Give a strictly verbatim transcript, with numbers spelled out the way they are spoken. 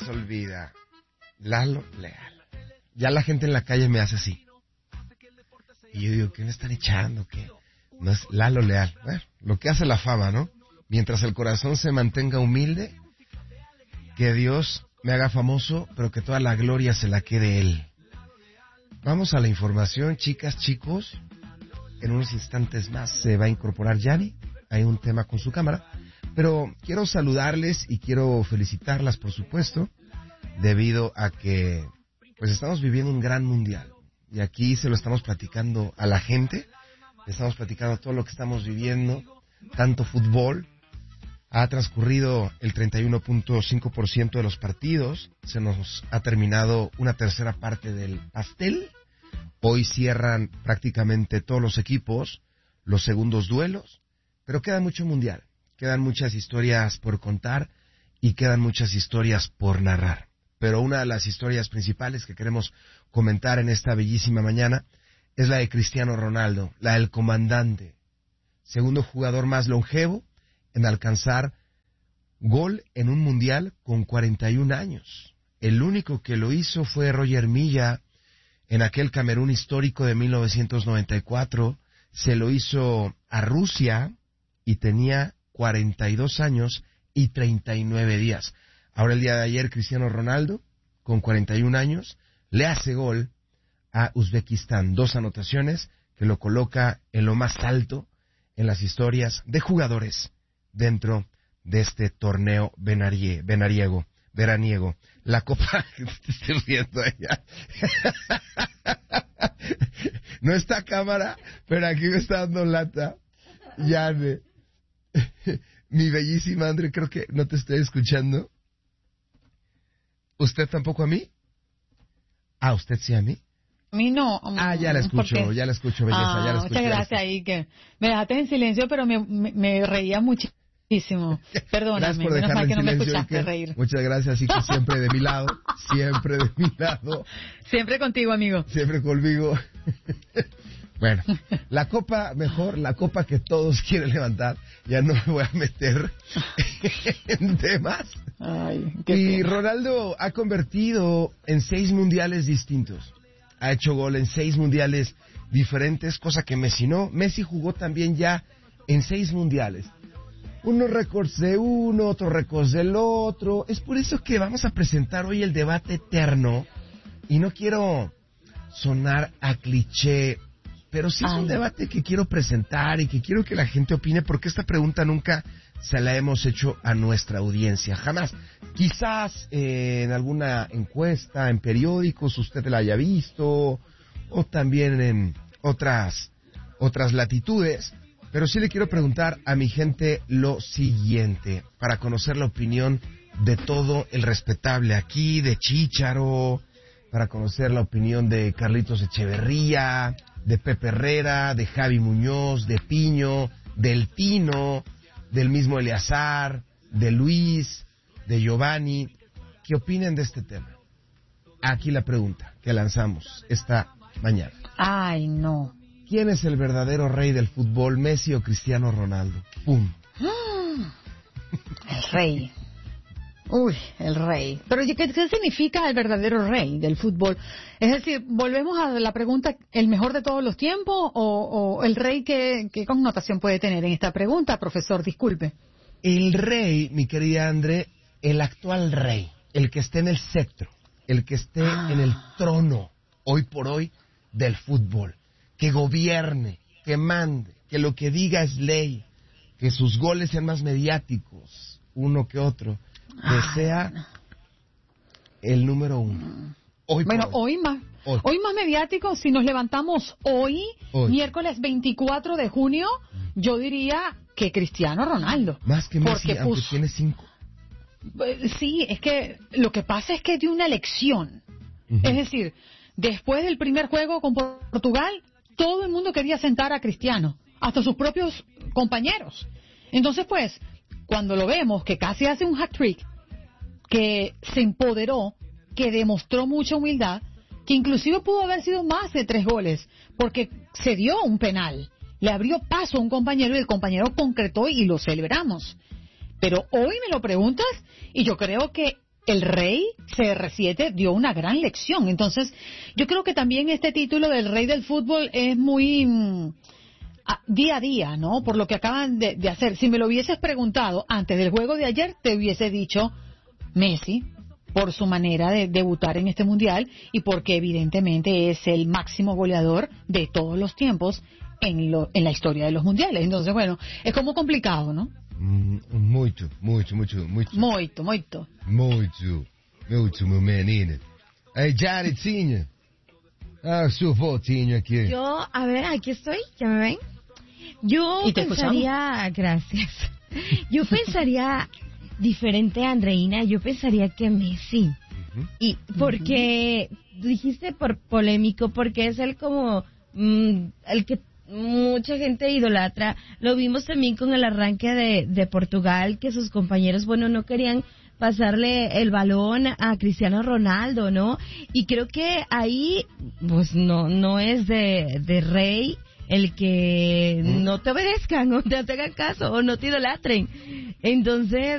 olvida. Lalo Leal. Ya la gente en la calle me hace así. Y yo digo, ¿qué me están echando? ¿Qué? No es Lalo Leal. Bueno, lo que hace la fama, ¿no? Mientras el corazón se mantenga humilde, que Dios me haga famoso, pero que toda la gloria se la quede Él. Vamos a la información, chicas, chicos. En unos instantes más se va a incorporar Yanni. Hay un tema con su cámara. Pero quiero saludarles y quiero felicitarlas, por supuesto, debido a que pues estamos viviendo un gran mundial. Y aquí se lo estamos platicando a la gente. Estamos platicando todo lo que estamos viviendo. Tanto fútbol. Ha transcurrido el treinta y uno punto cinco por ciento de los partidos. Se nos ha terminado una tercera parte del pastel. Hoy cierran prácticamente todos los equipos los segundos duelos. Pero queda mucho mundial. Quedan muchas historias por contar y quedan muchas historias por narrar. Pero una de las historias principales que queremos comentar en esta bellísima mañana es la de Cristiano Ronaldo, la del comandante. Segundo jugador más longevo en alcanzar gol en un mundial con cuarenta y un años. El único que lo hizo fue Roger Milla en aquel Camerún histórico de mil novecientos noventa y cuatro. Se lo hizo a Rusia y tenía cuarenta y dos años y treinta y nueve días. Ahora el día de ayer Cristiano Ronaldo, con cuarenta y un años, le hace gol a Uzbekistán. Dos anotaciones que lo coloca en lo más alto en las historias de jugadores dentro de este torneo venarie, venariego, veraniego. La Copa... Te estoy riendo allá. No está cámara, pero aquí me está dando lata. Yane. Mi bellísima André, creo que no te estoy escuchando. ¿Usted tampoco a mí? Ah, ¿usted sí a mí? A mí no. Ah, ya la escucho, porque... ya la escucho, belleza, ah, ya la escucho. Muchas gracias, ahí que me dejaste en silencio, pero me, me, me reía muchísimo. Perdóname, por menos mal que no me silencio, escuchaste Ike. reír. Muchas gracias, y que siempre de mi lado, siempre de mi lado. Siempre contigo, amigo. Siempre conmigo. Bueno, la copa, mejor, la copa que todos quieren levantar, ya no me voy a meter en temas. Ay, qué y pena. Ronaldo ha convertido en seis mundiales distintos. Ha hecho gol en seis mundiales diferentes, cosa que Messi no. Messi jugó también ya en seis mundiales. Unos récords de uno, otros récords del otro. Es por eso que vamos a presentar hoy el debate eterno. Y no quiero sonar a cliché, pero sí es Ay. un debate que quiero presentar y que quiero que la gente opine, porque esta pregunta nunca se la hemos hecho a nuestra audiencia, jamás. Quizás eh, en alguna encuesta, en periódicos, usted la haya visto, o también en otras, otras latitudes, pero sí le quiero preguntar a mi gente lo siguiente, para conocer la opinión de todo el respetable aquí, de Chícharo, para conocer la opinión de Carlitos Echeverría, de Pepe Herrera, de Javi Muñoz, de Piño, del Tino, del mismo Eleazar, de Luis, de Giovanni. ¿Qué opinan de este tema? Aquí la pregunta que lanzamos esta mañana. Ay, no. ¿Quién es el verdadero rey del fútbol, Messi o Cristiano Ronaldo? ¡Pum! El rey. Uy, el rey. Pero ¿qué, qué significa el verdadero rey del fútbol? Es decir, volvemos a la pregunta, ¿el mejor de todos los tiempos o, o el rey qué, qué connotación puede tener en esta pregunta, profesor? Disculpe. El rey, mi querida André, el actual rey, el que esté en el cetro, el que esté ah. en el trono, hoy por hoy, del fútbol, que gobierne, que mande, que lo que diga es ley, que sus goles sean más mediáticos, uno que otro, que sea el número uno. Hoy bueno, hoy. hoy más hoy. hoy más mediático, si nos levantamos hoy, hoy, miércoles veinticuatro de junio, yo diría que Cristiano Ronaldo. Más que Messi, aunque puso... tiene cinco. Sí, es que lo que pasa es que dio una elección. Uh-huh. Es decir, después del primer juego con Portugal, todo el mundo quería sentar a Cristiano, hasta sus propios compañeros. Entonces, pues, cuando lo vemos que casi hace un hat-trick, que se empoderó, que demostró mucha humildad, que inclusive pudo haber sido más de tres goles, porque se dio un penal, le abrió paso a un compañero y el compañero concretó y lo celebramos. Pero hoy me lo preguntas y yo creo que el rey C R siete dio una gran lección. Entonces, yo creo que también este título del rey del fútbol es muy mm, a, día a día, ¿no? Por lo que acaban de, de hacer. Si me lo hubieses preguntado antes del juego de ayer, te hubiese dicho Messi, por su manera de debutar en este mundial y porque evidentemente es el máximo goleador de todos los tiempos en, lo, en la historia de los mundiales. Entonces, bueno, es como complicado, ¿no? Mm, muito, muito, muito, muito. Muito, muito. Muito, muito, meu menino. Hey, Jaredzinha. Ah, su votinho aquí. Yo, a ver, aquí estoy, ¿ya me ven? Yo ¿Y te pensaría, gracias. Yo pensaría diferente a Andreina, yo pensaría que Messi. Uh-huh. Y porque uh-huh. dijiste por polémico, porque es el como mm, el que mucha gente idolatra. Lo vimos también con el arranque de, de Portugal, que sus compañeros, bueno, no querían pasarle el balón a Cristiano Ronaldo, ¿no? Y creo que ahí, pues no, no es de, de rey el que no te obedezcan o te hagan caso o no te idolatren. Entonces,